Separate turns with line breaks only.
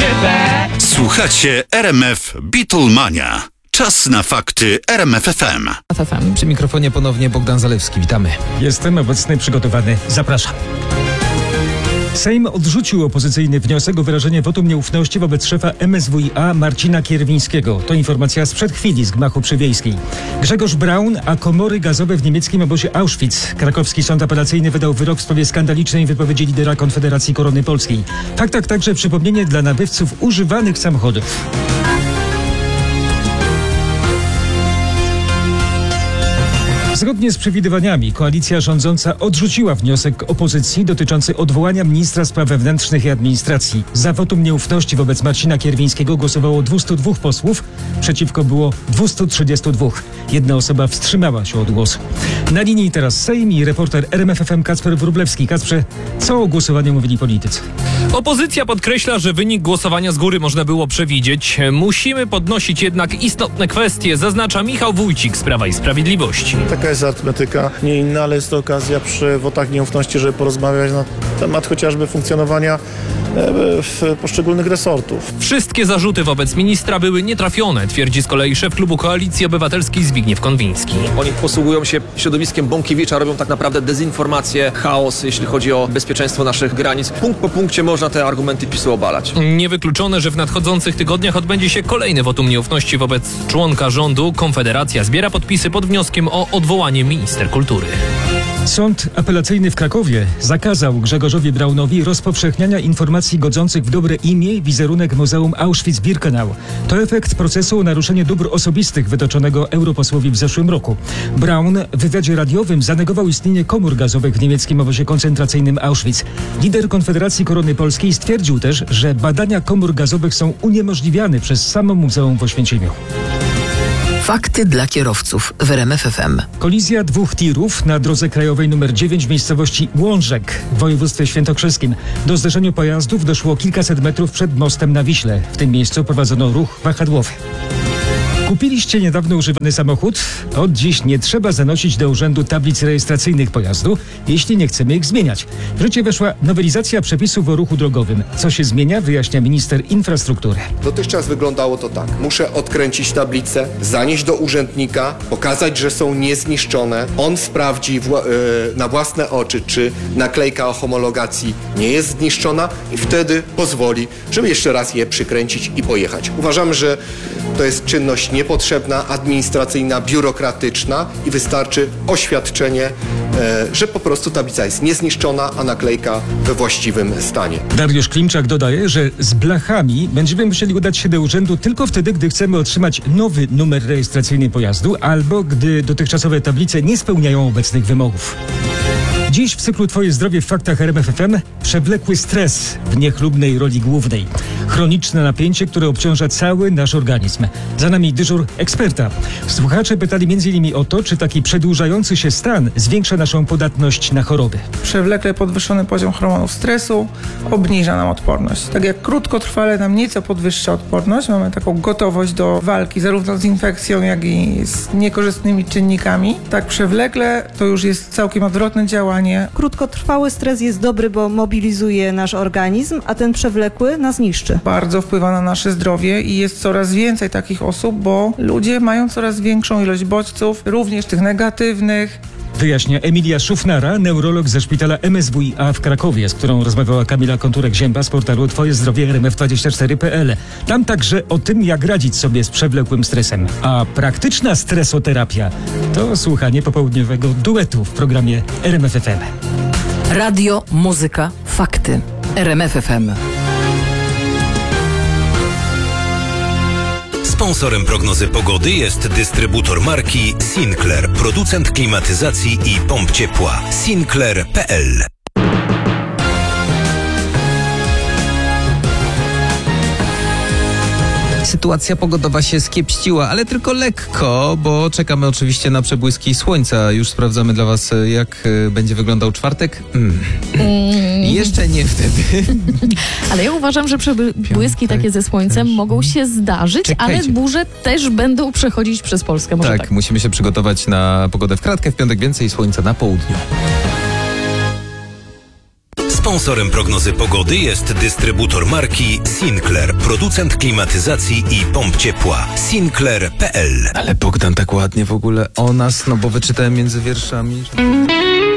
Słuchacie RMF Beatlemania. Czas na fakty RMF FM.
Przy mikrofonie ponownie Bogdan Zalewski. Witamy.
Jestem obecny, przygotowany. Zapraszam. Sejm odrzucił opozycyjny wniosek o wyrażenie wotum nieufności wobec szefa MSWiA Marcina Kierwińskiego. To informacja sprzed chwili z gmachu przy Wiejskiej. Grzegorz Braun, a komory gazowe w niemieckim obozie Auschwitz. Krakowski Sąd Apelacyjny wydał wyrok w sprawie skandalicznej wypowiedzi lidera Konfederacji Korony Polskiej. W faktach także przypomnienie dla nabywców używanych samochodów. Zgodnie z przewidywaniami koalicja rządząca odrzuciła wniosek opozycji dotyczący odwołania ministra spraw wewnętrznych i administracji. Za wotum nieufności wobec Marcina Kierwińskiego głosowało 202 posłów, przeciwko było 232. Jedna osoba wstrzymała się od głosu. Na linii teraz Sejm i reporter RMF FM Kacper Wróblewski. Kacprze, co o głosowaniu mówili politycy?
Opozycja podkreśla, że wynik głosowania z góry można było przewidzieć. Musimy podnosić jednak istotne kwestie, zaznacza Michał Wójcik z Prawa i Sprawiedliwości.
Taka jest arytmetyka, nie inna, ale jest to okazja przy wotach nieufności, żeby porozmawiać na temat chociażby funkcjonowania poszczególnych resortów.
Wszystkie zarzuty wobec ministra były nietrafione, twierdzi z kolei szef klubu Koalicji Obywatelskiej Zbigniew Konwiński.
Oni posługują się środowiskiem Bąkiewicza, robią tak naprawdę dezinformację, chaos, jeśli chodzi o bezpieczeństwo naszych granic. Punkt po punkcie można te argumenty PiS-u obalać.
Niewykluczone, że w nadchodzących tygodniach odbędzie się kolejny wotum nieufności wobec członka rządu. Konfederacja zbiera podpisy pod wnioskiem o odwołanie minister kultury.
Sąd apelacyjny w Krakowie zakazał Grzegorzowi Braunowi rozpowszechniania informacji godzących w dobre imię i wizerunek Muzeum Auschwitz-Birkenau. To efekt procesu o naruszenie dóbr osobistych wytoczonego europosłowi w zeszłym roku. Braun w wywiadzie radiowym zanegował istnienie komór gazowych w niemieckim obozie koncentracyjnym Auschwitz. Lider Konfederacji Korony Polskiej stwierdził też, że badania komór gazowych są uniemożliwiane przez samo Muzeum w Oświęcimiu.
Fakty dla kierowców w RMF FM.
Kolizja dwóch tirów na drodze krajowej nr 9 w miejscowości Łążek w województwie świętokrzyskim. Do zderzenia pojazdów doszło kilkaset metrów przed mostem na Wiśle. W tym miejscu prowadzono ruch wahadłowy. Kupiliście niedawno używany samochód? Od dziś nie trzeba zanosić do urzędu tablic rejestracyjnych pojazdu, jeśli nie chcemy ich zmieniać. W życie weszła nowelizacja przepisów o ruchu drogowym. Co się zmienia, wyjaśnia minister infrastruktury.
Dotychczas wyglądało to tak. Muszę odkręcić tablicę, zanieść do urzędnika, pokazać, że są niezniszczone. On sprawdzi na własne oczy, czy naklejka o homologacji nie jest zniszczona i wtedy pozwoli, żeby jeszcze raz je przykręcić i pojechać. Uważamy, że to jest czynność niepotrzebna, administracyjna, biurokratyczna i wystarczy oświadczenie, że po prostu tablica jest niezniszczona, a naklejka we właściwym stanie.
Dariusz Klimczak dodaje, że z blachami będziemy musieli udać się do urzędu tylko wtedy, gdy chcemy otrzymać nowy numer rejestracyjny pojazdu albo gdy dotychczasowe tablice nie spełniają obecnych wymogów. Dziś w cyklu Twoje zdrowie w faktach RMF FM przewlekły stres w niechlubnej roli głównej. Chroniczne napięcie, które obciąża cały nasz organizm. Za nami dyżur eksperta. Słuchacze pytali m.in. o to, czy taki przedłużający się stan zwiększa naszą podatność na choroby.
Przewlekle podwyższony poziom hormonów stresu obniża nam odporność. Tak jak krótkotrwale nam nieco podwyższa odporność, mamy taką gotowość do walki zarówno z infekcją, jak i z niekorzystnymi czynnikami, tak przewlekle to już jest całkiem odwrotne działanie.
Krótkotrwały stres jest dobry, bo mobilizuje nasz organizm, a ten przewlekły nas niszczy.
Bardzo wpływa na nasze zdrowie i jest coraz więcej takich osób, bo ludzie mają coraz większą ilość bodźców, również tych negatywnych.
Wyjaśnia Emilia Szufnara, neurolog ze szpitala MSWiA w Krakowie, z którą rozmawiała Kamila Konturek-Zięba z portalu Twoje zdrowie rmf24.pl. Tam także o tym, jak radzić sobie z przewlekłym stresem. A praktyczna stresoterapia to słuchanie popołudniowego duetu w programie RMF FM.
Radio, muzyka, fakty. RMF FM.
Sponsorem prognozy pogody jest dystrybutor marki Sinclair, producent klimatyzacji i pomp ciepła. Sinclair.pl.
Sytuacja pogodowa się skiepściła, ale tylko lekko, bo czekamy oczywiście na przebłyski słońca. Już sprawdzamy dla Was, jak będzie wyglądał czwartek. Jeszcze nie wtedy.
Ale ja uważam, że przebłyski takie ze słońcem mogą się zdarzyć, ale burze też będą przechodzić przez Polskę. Może tak,
musimy się przygotować na pogodę w kratkę. W piątek więcej słońca na południu.
Sponsorem prognozy pogody jest dystrybutor marki Sinclair, producent klimatyzacji i pomp ciepła. Sinclair.pl.
Ale Bogdan tak ładnie w ogóle o nas, no bo wyczytałem między wierszami.